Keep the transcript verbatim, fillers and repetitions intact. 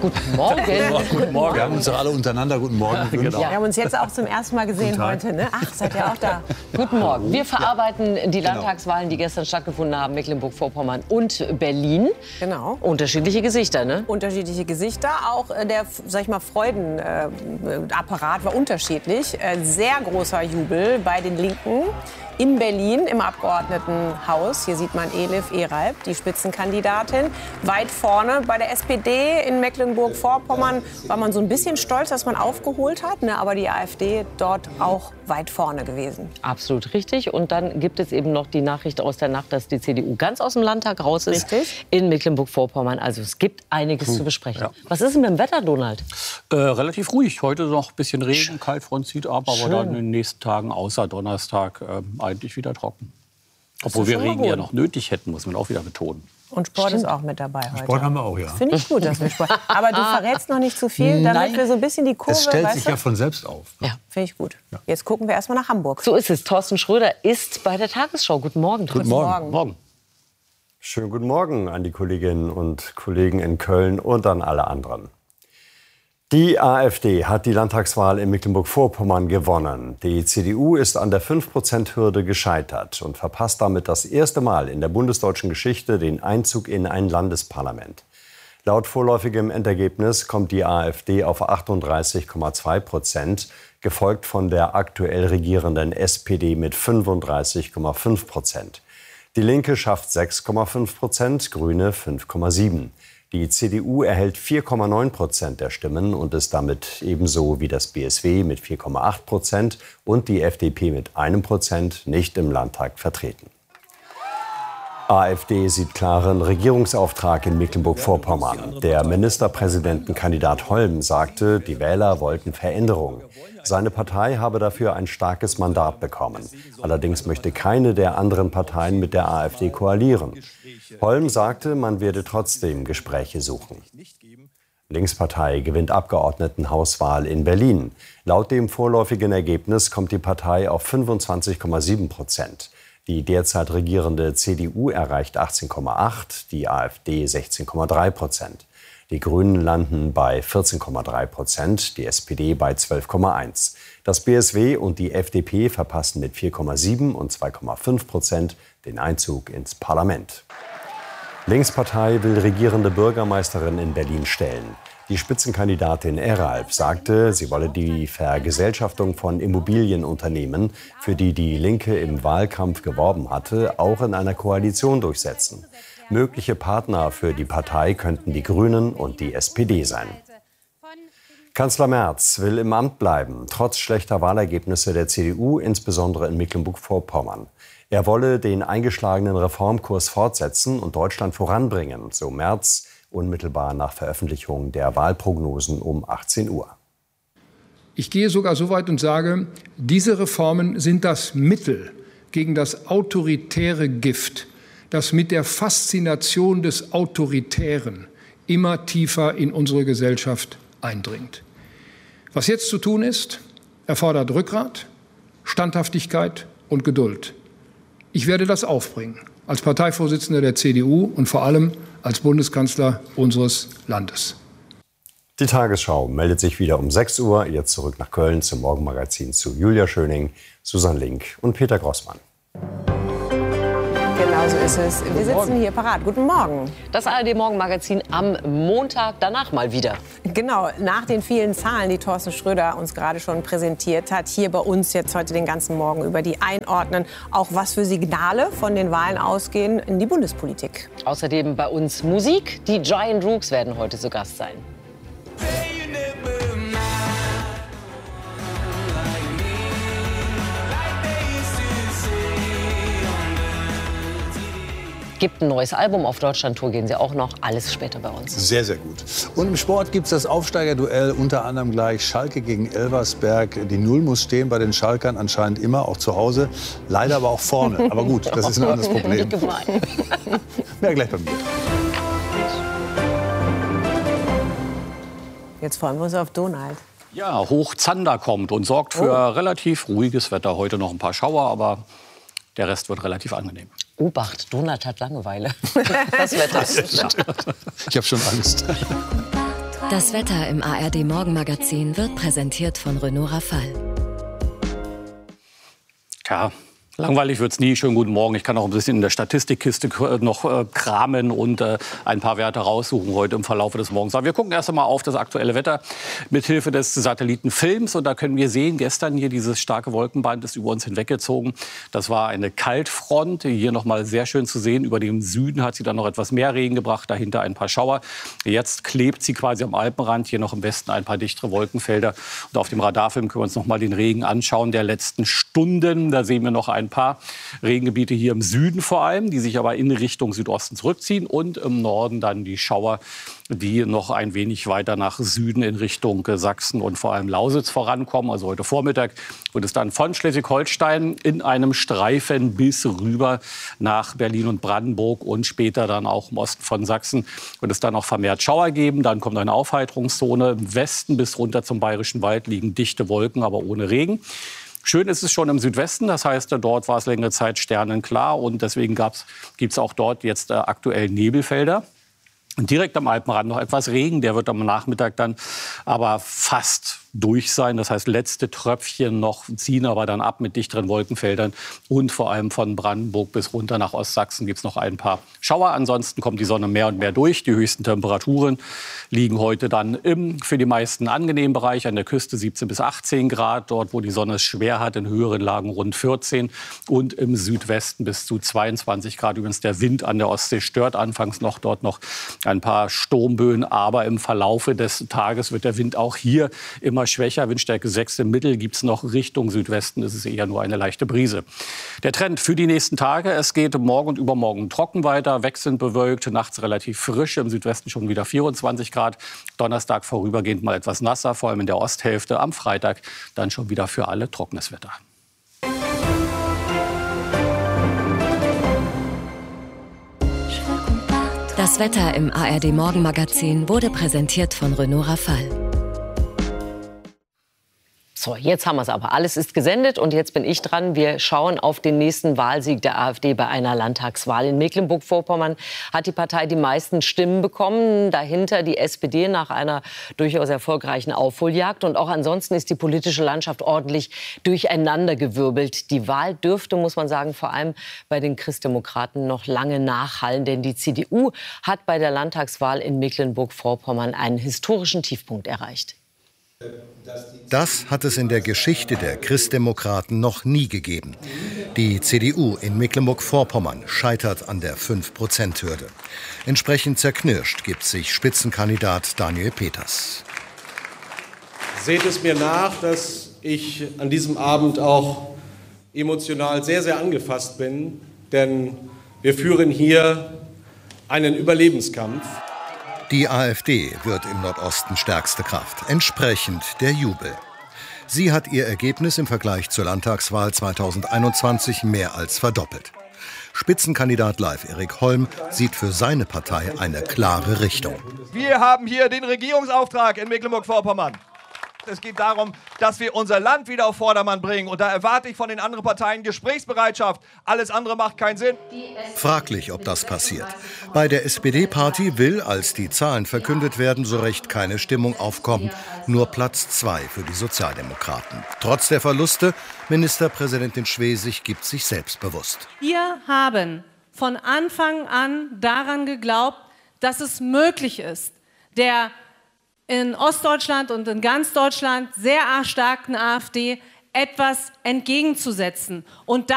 Guten Morgen. Guten Morgen. Wir haben uns doch alle untereinander guten Morgen ja, gewünscht. genau. Wir haben uns jetzt auch zum ersten Mal gesehen heute. Ne? Ach, seid ihr auch da? Guten Morgen. Wir verarbeiten ja. die Landtagswahlen, die gestern stattgefunden haben, Mecklenburg-Vorpommern und Berlin. Genau. Unterschiedliche Gesichter, ne? Unterschiedliche Gesichter. Auch der, sag ich mal, Freudenapparat war unterschiedlich. Sehr großer Jubel bei den Linken. In Berlin im Abgeordnetenhaus. Hier sieht man Elif Eralp, die Spitzenkandidatin. Weit vorne bei der S P D in Mecklenburg-Vorpommern war man so ein bisschen stolz, dass man aufgeholt hat. Ne? Aber die AfD dort auch weit vorne gewesen. Absolut richtig. Und dann gibt es eben noch die Nachricht aus der Nacht, dass die C D U ganz aus dem Landtag raus ist. Richtig. In Mecklenburg-Vorpommern. Also es gibt einiges Puh, zu besprechen. Ja. Was ist denn mit dem Wetter, Donald? Äh, relativ ruhig. Heute noch ein bisschen Regen, Kaltfront zieht ab. Aber dann in den nächsten Tagen, außer Donnerstag, äh, eigentlich wieder trocken. Obwohl wir Regen ja noch nötig hätten, muss man auch wieder betonen. Und Sport Stimmt. ist auch mit dabei heute. Sport haben wir auch, ja. Finde ich gut, dass wir Sport. Aber du verrätst noch nicht zu viel, damit Nein. wir so ein bisschen die Kurve... Es stellt weißt sich du? ja von selbst auf. Ne? Ja, finde ich gut. Ja. Jetzt gucken wir erstmal nach Hamburg. So ist es. Thorsten Schröder ist bei der Tagesschau. Guten Morgen. Guten Morgen. Morgen. Morgen. Schönen guten Morgen an die Kolleginnen und Kollegen in Köln und an alle anderen. Die AfD hat die Landtagswahl in Mecklenburg-Vorpommern gewonnen. Die C D U ist an der fünf Prozent Hürde gescheitert und verpasst damit das erste Mal in der bundesdeutschen Geschichte den Einzug in ein Landesparlament. Laut vorläufigem Endergebnis kommt die AfD auf achtunddreißig Komma zwei Prozent, gefolgt von der aktuell regierenden S P D mit fünfunddreißig Komma fünf Prozent. Die Linke schafft sechs Komma fünf Prozent, Grüne fünf Komma sieben. Die C D U erhält vier Komma neun Prozent der Stimmen und ist damit ebenso wie das B S W mit vier Komma acht Prozent und die F D P mit einem Prozent nicht im Landtag vertreten. AfD sieht klaren Regierungsauftrag in Mecklenburg-Vorpommern. Der Ministerpräsidentenkandidat Holm sagte, die Wähler wollten Veränderung. Seine Partei habe dafür ein starkes Mandat bekommen. Allerdings möchte keine der anderen Parteien mit der AfD koalieren. Holm sagte, man werde trotzdem Gespräche suchen. Linkspartei gewinnt Abgeordnetenhauswahl in Berlin. Laut dem vorläufigen Ergebnis kommt die Partei auf fünfundzwanzig Komma sieben Prozent. Die derzeit regierende C D U erreicht achtzehn Komma acht, die AfD sechzehn Komma drei Prozent. Die Grünen landen bei vierzehn Komma drei Prozent, die S P D bei zwölf Komma eins. Das B S W und die F D P verpassen mit vier Komma sieben und zwei Komma fünf Prozent den Einzug ins Parlament. Linkspartei will regierende Bürgermeisterin in Berlin stellen. Die Spitzenkandidatin Eralp sagte, sie wolle die Vergesellschaftung von Immobilienunternehmen, für die die Linke im Wahlkampf geworben hatte, auch in einer Koalition durchsetzen. Mögliche Partner für die Partei könnten die Grünen und die S P D sein. Kanzler Merz will im Amt bleiben, trotz schlechter Wahlergebnisse der C D U, insbesondere in Mecklenburg-Vorpommern. Er wolle den eingeschlagenen Reformkurs fortsetzen und Deutschland voranbringen, so Merz, unmittelbar nach Veröffentlichung der Wahlprognosen um achtzehn Uhr. Ich gehe sogar so weit und sage, diese Reformen sind das Mittel gegen das autoritäre Gift, das mit der Faszination des Autoritären immer tiefer in unsere Gesellschaft eindringt. Was jetzt zu tun ist, erfordert Rückgrat, Standhaftigkeit und Geduld. Ich werde das aufbringen, als Parteivorsitzender der C D U und vor allem als Bundeskanzler unseres Landes. Die Tagesschau meldet sich wieder um sechs Uhr. Jetzt zurück nach Köln zum Morgenmagazin zu Julia Schöning, Susanne Link und Peter Grossmann. Genau so ist es. Wir sitzen hier parat. Guten Morgen. Das A R D-Morgenmagazin am Montag danach mal wieder. Genau, nach den vielen Zahlen, die Thorsten Schröder uns gerade schon präsentiert hat, hier bei uns jetzt heute den ganzen Morgen über die einordnen, auch was für Signale von den Wahlen ausgehen in die Bundespolitik. Außerdem bei uns Musik. Die Giant Rooks werden heute zu Gast sein. Gibt ein neues Album, auf Deutschlandtour gehen sie auch noch. Alles später bei uns. Sehr, sehr gut. Und im Sport gibt es das Aufsteigerduell, unter anderem gleich Schalke gegen Elversberg. Die Null muss stehen bei den Schalkern anscheinend immer, auch zu Hause. Leider aber auch vorne. Aber gut, das ist ein anderes Problem. Mehr gleich bei mir. Jetzt freuen wir uns auf Donald. Ja, Hochzander kommt und sorgt für oh. relativ ruhiges Wetter. Heute noch ein paar Schauer, aber der Rest wird relativ angenehm. Obacht, Donald hat Langeweile. Das Wetter. Ich habe schon Angst. Das Wetter im A R D Morgenmagazin wird präsentiert von Renault Rafale. Ja, langweilig wird's nie. Schönen guten Morgen. Ich kann auch ein bisschen in der Statistikkiste noch äh, kramen und äh, ein paar Werte raussuchen heute im Verlauf des Morgens. Aber wir gucken erst einmal auf das aktuelle Wetter mit Hilfe des Satellitenfilms. Und da können wir sehen, gestern hier dieses starke Wolkenband ist über uns hinweggezogen. Das war eine Kaltfront. Hier noch mal sehr schön zu sehen. Über dem Süden hat sie dann noch etwas mehr Regen gebracht. Dahinter ein paar Schauer. Jetzt klebt sie quasi am Alpenrand. Hier noch im Westen ein paar dichtere Wolkenfelder. Und auf dem Radarfilm können wir uns noch mal den Regen anschauen der letzten Stunden. Da sehen wir noch ein paar Regengebiete hier im Süden vor allem, die sich aber in Richtung Südosten zurückziehen und im Norden dann die Schauer, die noch ein wenig weiter nach Süden in Richtung Sachsen und vor allem Lausitz vorankommen. Also heute Vormittag wird es dann von Schleswig-Holstein in einem Streifen bis rüber nach Berlin und Brandenburg und später dann auch im Osten von Sachsen wird es dann auch vermehrt Schauer geben. Dann kommt eine Aufheiterungszone. Im Westen bis runter zum Bayerischen Wald liegen dichte Wolken, aber ohne Regen. Schön ist es schon im Südwesten, das heißt, dort war es längere Zeit sternenklar und deswegen gibt es auch dort jetzt äh, aktuell Nebelfelder. Und direkt am Alpenrand noch etwas Regen, der wird am Nachmittag dann aber fast durch sein. Das heißt, letzte Tröpfchen noch ziehen aber dann ab mit dichteren Wolkenfeldern. Und vor allem von Brandenburg bis runter nach Ostsachsen gibt es noch ein paar Schauer. Ansonsten kommt die Sonne mehr und mehr durch. Die höchsten Temperaturen liegen heute dann im für die meisten angenehmen Bereich. An der Küste siebzehn bis achtzehn Grad. Dort, wo die Sonne es schwer hat, in höheren Lagen rund vierzehn. Und im Südwesten bis zu zweiundzwanzig Grad. Übrigens der Wind an der Ostsee stört anfangs noch dort noch ein paar Sturmböen. Aber im Verlaufe des Tages wird der Wind auch hier immer schwächer. Windstärke sechs im Mittel gibt es noch Richtung Südwesten. Es ist eher nur eine leichte Brise. Der Trend für die nächsten Tage. Es geht morgen und übermorgen trocken weiter. Wechselnd bewölkt, nachts relativ frisch. Im Südwesten schon wieder vierundzwanzig Grad. Donnerstag vorübergehend mal etwas nasser, vor allem in der Osthälfte. Am Freitag dann schon wieder für alle trockenes Wetter. Das Wetter im A R D Morgenmagazin wurde präsentiert von Renault Rafale. So, jetzt haben wir es aber. Alles ist gesendet und jetzt bin ich dran. Wir schauen auf den nächsten Wahlsieg der AfD bei einer Landtagswahl. In Mecklenburg-Vorpommern hat die Partei die meisten Stimmen bekommen. Dahinter die S P D nach einer durchaus erfolgreichen Aufholjagd. Und auch ansonsten ist die politische Landschaft ordentlich durcheinandergewirbelt. Die Wahl dürfte, muss man sagen, vor allem bei den Christdemokraten noch lange nachhallen. Denn die C D U hat bei der Landtagswahl in Mecklenburg-Vorpommern einen historischen Tiefpunkt erreicht. Das hat es in der Geschichte der Christdemokraten noch nie gegeben. Die C D U in Mecklenburg-Vorpommern scheitert an der fünf Prozent Hürde. Entsprechend zerknirscht gibt sich Spitzenkandidat Daniel Peters. Seht es mir nach, dass ich an diesem Abend auch emotional sehr, sehr angefasst bin. Denn wir führen hier einen Überlebenskampf. Die AfD wird im Nordosten stärkste Kraft, entsprechend der Jubel. Sie hat ihr Ergebnis im Vergleich zur Landtagswahl zweitausendeinundzwanzig mehr als verdoppelt. Spitzenkandidat Leif Erik Holm sieht für seine Partei eine klare Richtung. Wir haben hier den Regierungsauftrag in Mecklenburg-Vorpommern. Es geht darum, dass wir unser Land wieder auf Vordermann bringen. Und da erwarte ich von den anderen Parteien Gesprächsbereitschaft. Alles andere macht keinen Sinn. Fraglich, ob das passiert. Bei der S P D-Party will, als die Zahlen verkündet werden, so recht keine Stimmung aufkommen. Nur Platz zwei für die Sozialdemokraten. Trotz der Verluste, Ministerpräsidentin Schwesig gibt sich selbstbewusst. Wir haben von Anfang an daran geglaubt, dass es möglich ist, der in Ostdeutschland und in ganz Deutschland sehr starken AfD etwas entgegenzusetzen. Und